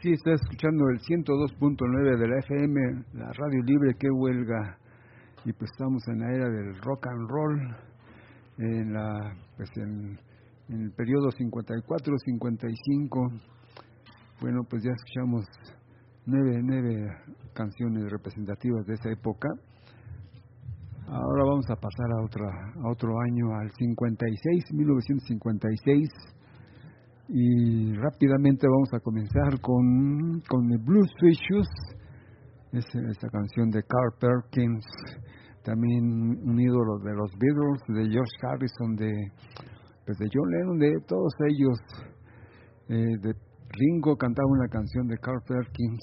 Sí, está escuchando el 102.9 de la FM, la radio libre que huelga. Y pues estamos en la era del rock and roll, en el periodo 54-55. Bueno, pues ya escuchamos nueve canciones representativas de esa época. Ahora vamos a pasar a otro año, al 1956. Y rápidamente vamos a comenzar con el Blue Suede Shoes, esa canción de Carl Perkins, también un ídolo de los Beatles, de George Harrison, de John Lennon, de todos ellos. De Ringo cantaba una canción de Carl Perkins.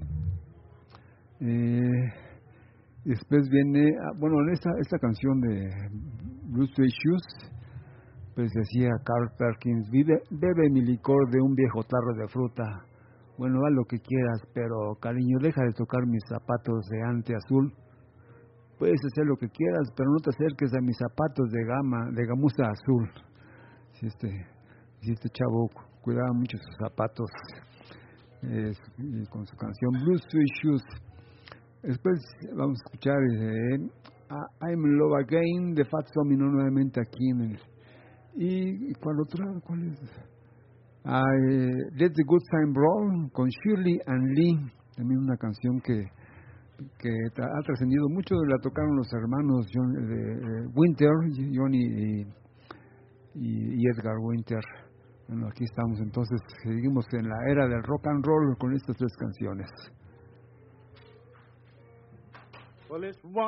Después viene, en esta canción de Blue Suede Shoes, pues decía Carl Perkins: bebe mi licor de un viejo tarro de fruta. Bueno, haz lo que quieras, pero cariño, deja de tocar mis zapatos de ante azul. Puedes hacer lo que quieras, pero no te acerques a mis zapatos de gamuza azul. Si este chavo cuidaba mucho sus zapatos, con su canción Blue Suede Shoes. Después vamos a escuchar I'm in Love Again de Fats Domino nuevamente aquí en el... ¿Y cuál otra? ¿Cuál es? Let the Good Time Roll con Shirley and Lee, también una canción que ha trascendido mucho. La tocaron los hermanos Winter, Johnny y Edgar Winter. Bueno, aquí estamos entonces, seguimos en la era del rock and roll con estas tres canciones. Well, it's